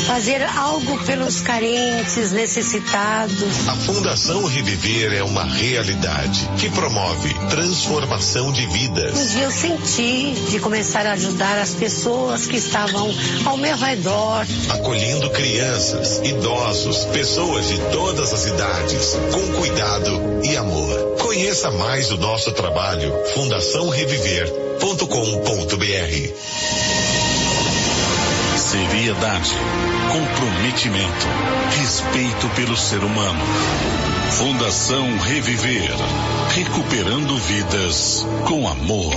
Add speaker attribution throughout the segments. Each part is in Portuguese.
Speaker 1: fazer algo pelos carentes, necessitados.
Speaker 2: A Fundação Reviver é uma realidade que promove transformação de vidas.
Speaker 1: Um dia eu senti de começar a ajudar as pessoas que estavam ao meu redor.
Speaker 2: Acolhendo crianças, idosos, pessoas de todas as idades, com cuidado e amor. Conheça mais o nosso trabalho, fundaçãoreviver.com.br.
Speaker 3: Seriedade, comprometimento, respeito pelo ser humano. Fundação Reviver, recuperando vidas com amor.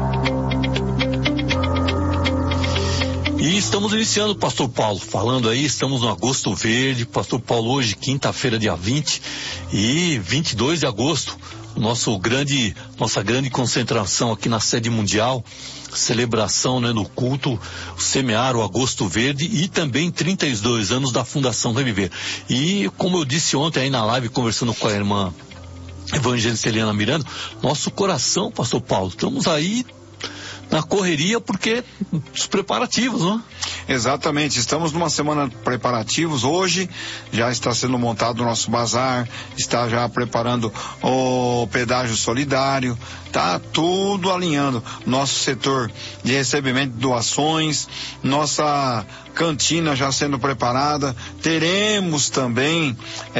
Speaker 4: E estamos iniciando, Pastor Paulo, falando aí, estamos no Agosto Verde. Pastor Paulo, hoje, quinta-feira, dia 20 e 22 de agosto, nossa grande concentração aqui na sede mundial, celebração, né, no culto, semear o Agosto Verde e também 32 anos da Fundação Reviver. E como eu disse ontem aí na live, conversando com a irmã evangelista Eliana Miranda, nosso coração, Pastor Paulo, estamos aí na correria porque os preparativos, né?
Speaker 5: Exatamente, estamos numa semana de preparativos. Hoje já está sendo montado o nosso bazar, está já preparando o pedágio solidário, tá tudo alinhando. Nosso setor de recebimento de doações, nossa cantina já sendo preparada. Teremos também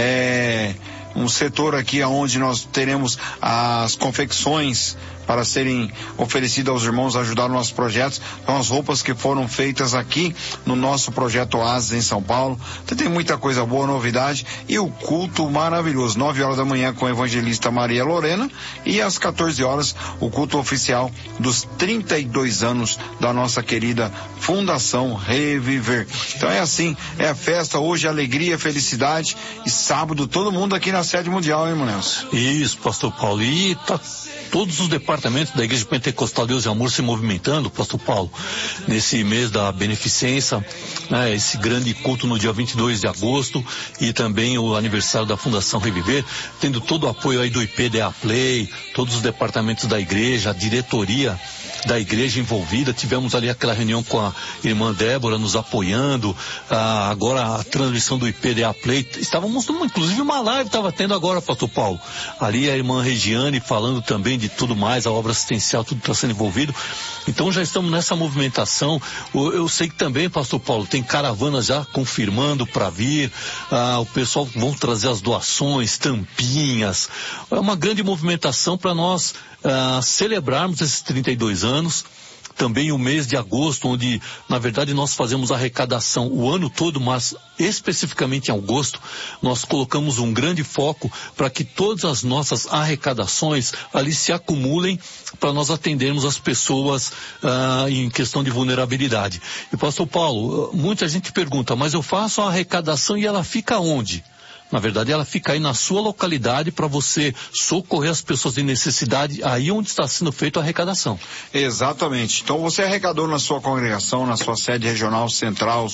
Speaker 5: um setor aqui onde nós teremos as confecções para serem oferecidas aos irmãos, ajudar nossos projetos. São as roupas que foram feitas aqui no nosso projeto Oasis em São Paulo. Então, tem muita coisa boa, novidade, e o culto maravilhoso, 9 horas da manhã com a evangelista Maria Lorena, e às 14 horas o culto oficial dos 32 anos da nossa querida Fundação Reviver. Então é assim, é a festa hoje, alegria, felicidade, e sábado todo mundo aqui na sede mundial, hein, Nelson?
Speaker 4: Isso, Pastor Paulo, e tá todos os departamentos da Igreja Pentecostal Deus e Amor se movimentando, Pastor Paulo, nesse mês da beneficência, né, esse grande culto no dia 22 de agosto e também o aniversário da Fundação Reviver, tendo todo o apoio aí do IPDA Play, todos os departamentos da igreja, a diretoria da igreja envolvida. Tivemos ali aquela reunião com a irmã Débora nos apoiando, agora a transmissão do IPDA Play, estávamos inclusive uma live estava tendo agora, Pastor Paulo, ali a irmã Regiane falando também de tudo mais, a obra assistencial, tudo está sendo envolvido. Então já estamos nessa movimentação. Eu sei que também, Pastor Paulo, tem caravanas já confirmando para vir, o pessoal vão trazer as doações, tampinhas, é uma grande movimentação para nós celebrarmos esses 32 anos. Também o mês de agosto, onde na verdade nós fazemos arrecadação o ano todo, mas especificamente em agosto nós colocamos um grande foco para que todas as nossas arrecadações ali se acumulem para nós atendermos as pessoas em questão de vulnerabilidade. E Pastor Paulo, muita gente pergunta, mas eu faço a arrecadação e ela fica onde? Na verdade, ela fica aí na sua localidade para você socorrer as pessoas em necessidade, aí onde está sendo feita a arrecadação.
Speaker 5: Exatamente. Então, você arrecadou na sua congregação, na sua sede regional, central,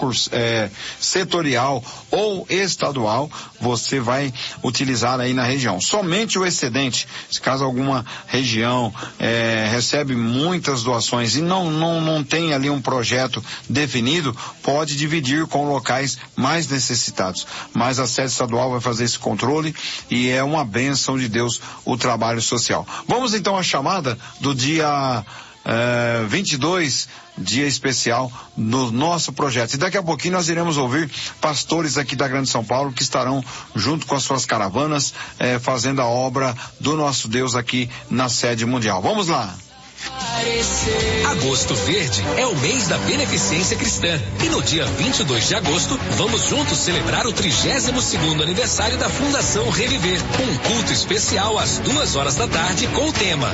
Speaker 5: setorial ou estadual, você vai utilizar aí na região. Somente o excedente, se caso alguma região recebe muitas doações e não tem ali um projeto definido, pode dividir com locais mais necessitados. Mas a sede estadual vai fazer esse controle e é uma bênção de Deus o trabalho social. Vamos então à chamada do dia 22, dia especial no nosso projeto. E daqui a pouquinho nós iremos ouvir pastores aqui da Grande São Paulo que estarão junto com as suas caravanas fazendo a obra do nosso Deus aqui na sede mundial. Vamos lá!
Speaker 6: Agosto Verde é o mês da beneficência cristã e no dia 22 de agosto vamos juntos celebrar o 32º aniversário da Fundação Reviver, um culto especial às 2 horas da tarde com o tema